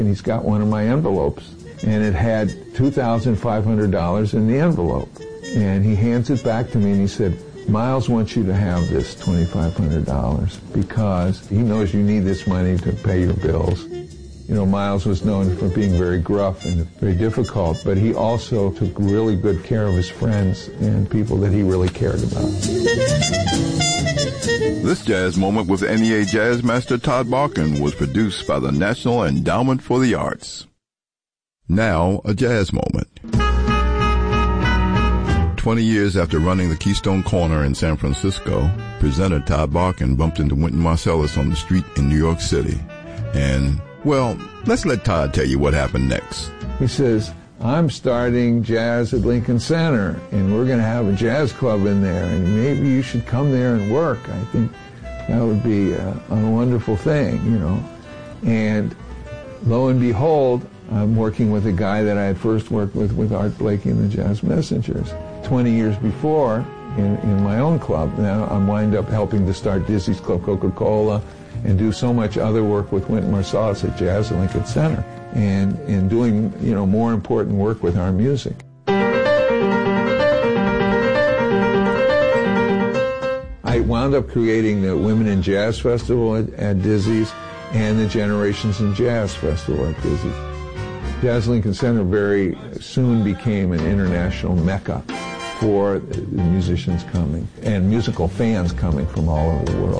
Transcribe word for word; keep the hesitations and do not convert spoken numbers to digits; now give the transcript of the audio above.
And he's got one of my envelopes, and it had two thousand five hundred dollars in the envelope. And he hands it back to me, and he said, Miles wants you to have this twenty-five hundred dollars because he knows you need this money to pay your bills. You know, Miles was known for being very gruff and very difficult, but he also took really good care of his friends and people that he really cared about. This jazz moment with N E A Jazz Master Todd Barkan was produced by the National Endowment for the Arts. Now, a jazz moment. Twenty years after running the Keystone Corner in San Francisco, presenter Todd Barkan bumped into Wynton Marsalis on the street in New York City. And, well, let's let Todd tell you what happened next. He says, I'm starting jazz at Lincoln Center, and we're going to have a jazz club in there, and maybe you should come there and work. I think that would be a, a wonderful thing, you know. And lo and behold, I'm working with a guy that I had first worked with, with Art Blakey and the Jazz Messengers. Twenty years before, in, in my own club, now I'm wind up helping to start Dizzy's Club Coca-Cola and do so much other work with Wynton Marsalis at Jazz at Lincoln Center, and, and doing, you know, more important work with our music. I wound up creating the Women in Jazz Festival at, at Dizzy's and the Generations in Jazz Festival at Dizzy's. Jazz Lincoln Center very soon became an international mecca for the musicians coming and musical fans coming from all over the world.